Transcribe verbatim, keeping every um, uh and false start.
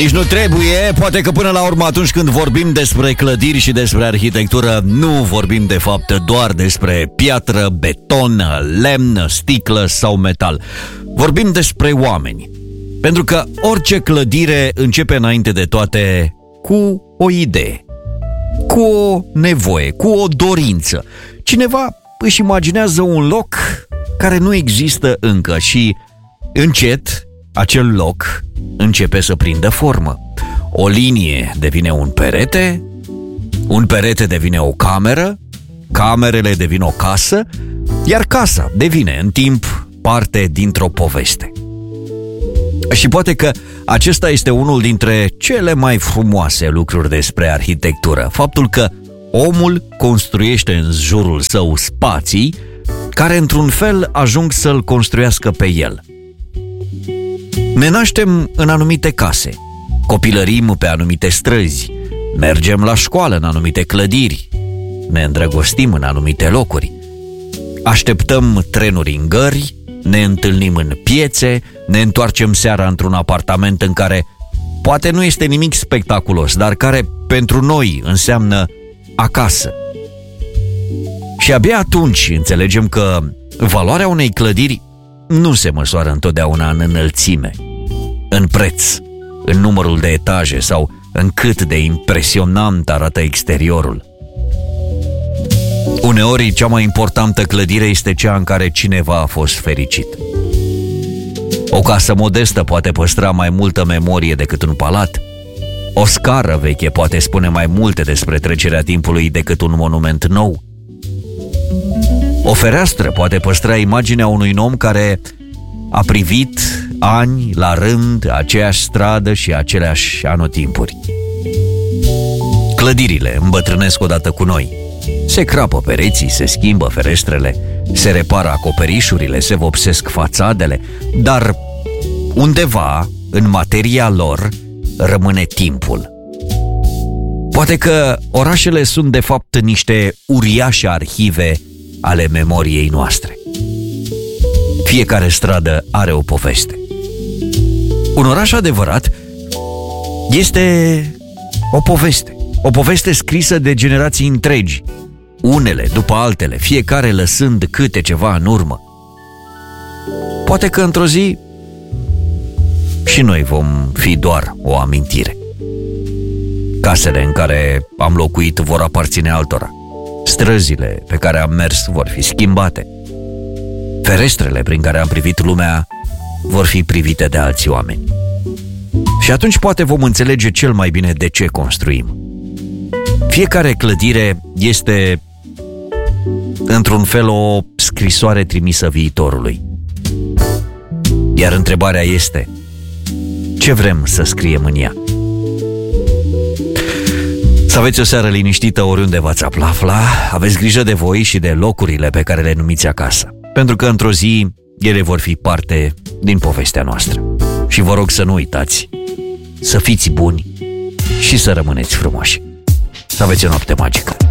Nici nu trebuie, poate că până la urmă atunci când vorbim despre clădiri și despre arhitectură, nu vorbim de fapt doar despre piatră, beton, lemn, sticlă sau metal. Vorbim despre oameni. Pentru că orice clădire începe înainte de toate cu o idee, cu o nevoie, cu o dorință. Cineva își imaginează un loc care nu există încă și încet acel loc începe să prindă formă. O linie devine un perete, un perete devine o cameră, camerele devin o casă, iar casa devine în timp parte dintr-o poveste. Și poate că acesta este unul dintre cele mai frumoase lucruri despre arhitectură, faptul că omul construiește în jurul său spații care într-un fel ajung să-l construiască pe el. Ne naștem în anumite case, copilărim pe anumite străzi, mergem la școală în anumite clădiri, ne îndrăgostim în anumite locuri, așteptăm trenuri în gări, ne întâlnim în piețe, ne întoarcem seara într-un apartament în care poate nu este nimic spectaculos, dar care pentru noi înseamnă acasă. Și abia atunci înțelegem că valoarea unei clădiri nu se măsoară întotdeauna în înălțime, în preț, în numărul de etaje sau în cât de impresionant arată exteriorul. Uneori, cea mai importantă clădire este cea în care cineva a fost fericit. O casă modestă poate păstra mai multă memorie decât un palat. O scară veche poate spune mai multe despre trecerea timpului decât un monument nou. O fereastră poate păstra imaginea unui om care a privit ani la rând aceeași stradă și aceleași anotimpuri. Clădirile îmbătrânesc odată cu noi. Se crapă pereții, se schimbă ferestrele, se repară acoperișurile, se vopsesc fațadele, dar undeva în materia lor rămâne timpul. Poate că orașele sunt de fapt niște uriașe arhive ale memoriei noastre. Fiecare stradă are o poveste. Un oraș adevărat este o poveste. O poveste scrisă de generații întregi, unele după altele, fiecare lăsând câte ceva în urmă. Poate că într-o zi și noi vom fi doar o amintire. Casele în care am locuit vor aparține altora. Străzile pe care am mers vor fi schimbate. Ferestrele prin care am privit lumea vor fi privite de alți oameni. Și atunci poate vom înțelege cel mai bine de ce construim. Fiecare clădire este, într-un fel, o scrisoare trimisă viitorului. Iar întrebarea este: ce vrem să scriem în ea? Să aveți o seară liniștită oriunde v-ați afla, aveți grijă de voi și de locurile pe care le numiți acasă, pentru că într-o zi ele vor fi parte din povestea noastră. Și vă rog să nu uitați, să fiți buni și să rămâneți frumoși. Să aveți o noapte magică.